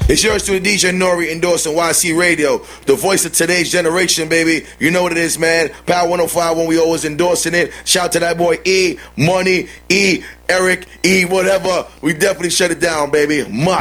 It's yours to the DJ Nori endorsing YC Radio, the voice of today's generation, baby. You know what it is, man. Power 105 when we always endorsing it. Shout to that boy E, Money, E, Eric, E, whatever. We definitely shut it down, baby.